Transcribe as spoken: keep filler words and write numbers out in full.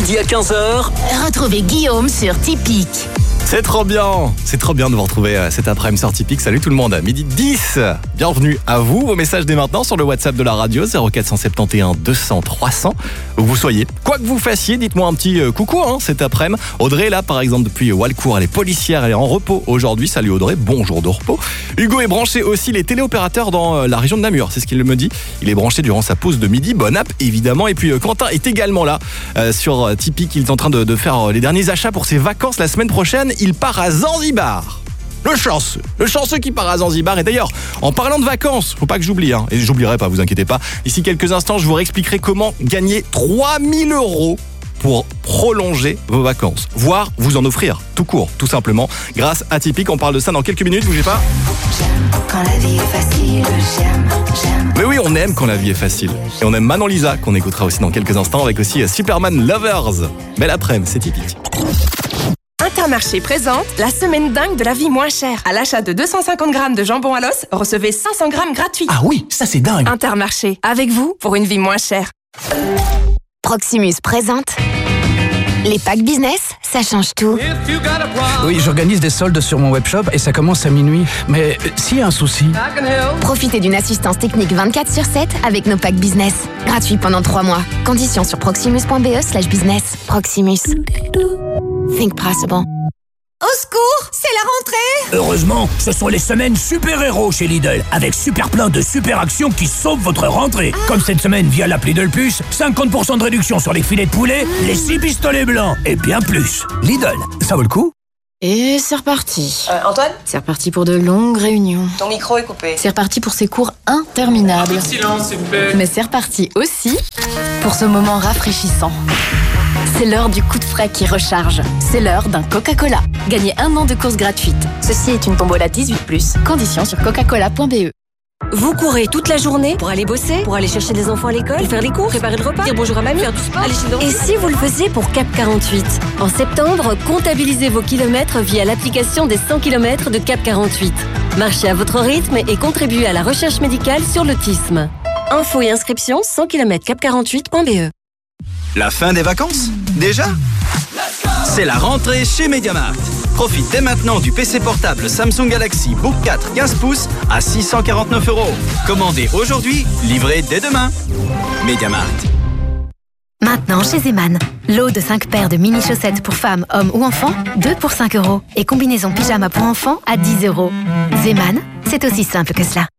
midi à quinze heures. Retrouvez Guillaume sur Tipeee. C'est trop bien, c'est trop bien de vous retrouver cet après-midi sur Tipeee. Salut tout le monde, à midi dix. Bienvenue à vous, vos messages dès maintenant sur le WhatsApp de la radio zéro quatre cent soixante et onze deux cents trois cents. Où vous soyez, quoi que vous fassiez, dites-moi un petit euh, coucou hein, cet après-midi. Audrey est là par exemple depuis Walcourt, elle est policière, elle est en repos aujourd'hui. Salut Audrey, bonjour de repos. Hugo est branché aussi les téléopérateurs dans euh, la région de Namur, c'est ce qu'il me dit. Il est branché durant sa pause de midi, bonne app évidemment. Et puis euh, Quentin est également là euh, sur euh, Tipeee, il est en train de, de faire euh, les derniers achats pour ses vacances la semaine prochaine. Il part à Zanzibar. Le chanceux, le chanceux qui part à Zanzibar. Et d'ailleurs, en parlant de vacances, faut pas que j'oublie, hein, et j'oublierai pas, vous inquiétez pas. D'ici quelques instants, je vous réexpliquerai comment gagner trois mille euros pour prolonger vos vacances, voire vous en offrir tout court, tout simplement, grâce à Tipeee. On parle de ça dans quelques minutes, bougez pas. J'aime quand la vie est facile, j'aime, j'aime. Mais oui, on aime quand la vie est facile. Et on aime Manon Lisa, qu'on écoutera aussi dans quelques instants, avec aussi Superman Lovers. Belle après-midi, c'est Tipeee. Intermarché présente la semaine dingue de la vie moins chère. À l'achat de deux cent cinquante grammes de jambon à l'os, recevez cinq cents grammes gratuits. Ah oui, ça c'est dingue. Intermarché, avec vous pour une vie moins chère. Proximus présente les packs business, ça change tout. Oui, j'organise des soldes sur mon webshop et ça commence à minuit. Mais euh, s'il y a un souci... Profitez d'une assistance technique vingt-quatre sur sept avec nos packs business. Gratuit pendant trois mois. Conditions sur proximus.be slash business. Proximus. Think possible. Au secours, c'est la rentrée! Heureusement, ce sont les semaines super-héros chez Lidl, avec super plein de super actions qui sauvent votre rentrée. Ah. Comme cette semaine via l'appli Lidl Plus, cinquante pour cent de réduction sur les filets de poulet, mmh. les six pistolets blancs et bien plus. Lidl, ça vaut le coup? Et c'est reparti. Euh, Antoine? C'est reparti pour de longues réunions. Ton micro est coupé. C'est reparti pour ces cours interminables. Silence, s'il vous plaît. Mais c'est reparti aussi pour ce moment rafraîchissant. C'est l'heure du coup de frais qui recharge. C'est l'heure d'un Coca-Cola. Gagnez un an de courses gratuites. Ceci est une tombola dix-huit plus. Conditions sur coca cola point b e. Vous courez toute la journée pour aller bosser, pour aller chercher des enfants à l'école, pour faire les cours, préparer le repas, dire bonjour à mamie, faire du sport, aller chez le dentiste. Et si vous le faisiez pour Cap quarante-huit? En septembre, comptabilisez vos kilomètres via l'application des cent kilomètres de Cap quarante-huit. Marchez à votre rythme et contribuez à la recherche médicale sur l'autisme. Infos et inscriptions cent kilomètres cap quarante-huit point b e. La fin des vacances? Déjà? C'est la rentrée chez MediaMarkt. Profite dès maintenant du P C portable Samsung Galaxy Book quatre quinze pouces à six cent quarante-neuf euros. Commandez aujourd'hui, livré dès demain. MediaMarkt. Maintenant chez Zeman, lot de cinq paires de mini chaussettes pour femmes, hommes ou enfants, deux pour cinq euros. Et combinaison pyjama pour enfants à dix euros. Zeman, c'est aussi simple que cela.